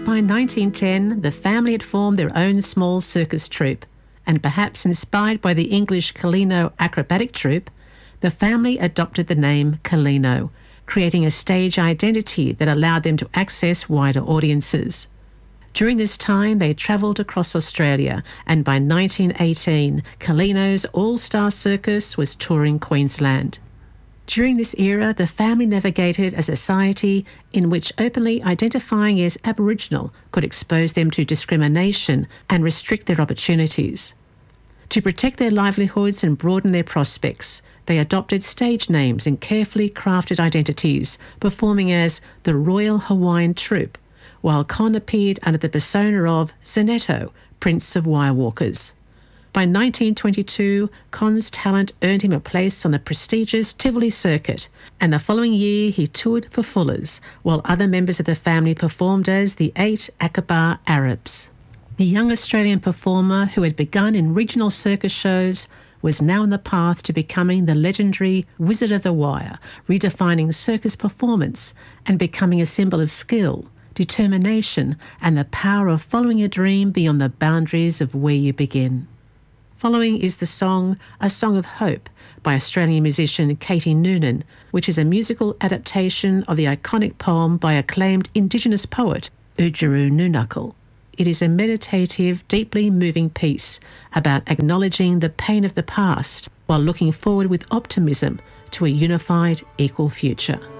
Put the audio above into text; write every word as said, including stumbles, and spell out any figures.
by nineteen ten, the family had formed their own small circus troupe, and perhaps inspired by the English Colino acrobatic troupe, the family adopted the name Colino, creating a stage identity that allowed them to access wider audiences. During this time, they travelled across Australia, and by nineteen eighteen, Colino's All-Star Circus was touring Queensland. During this era, the family navigated a society in which openly identifying as Aboriginal could expose them to discrimination and restrict their opportunities. To protect their livelihoods and broaden their prospects, they adopted stage names and carefully crafted identities, performing as the Royal Hawaiian Troupe, while Con appeared under the persona of Zanetto, Prince of Wirewalkers. By nineteen twenty-two, Con's talent earned him a place on the prestigious Tivoli circuit, and the following year he toured for Fuller's, while other members of the family performed as the Eight Aqaba Arabs. The young Australian performer who had begun in regional circus shows was now on the path to becoming the legendary Wizard of the Wire, redefining circus performance and becoming a symbol of skill, determination, and the power of following a dream beyond the boundaries of where you begin. Following is the song A Song of Hope by Australian musician Katie Noonan, which is a musical adaptation of the iconic poem by acclaimed Indigenous poet Oodgeroo Noonuccal. It is a meditative, deeply moving piece about acknowledging the pain of the past while looking forward with optimism to a unified, equal future.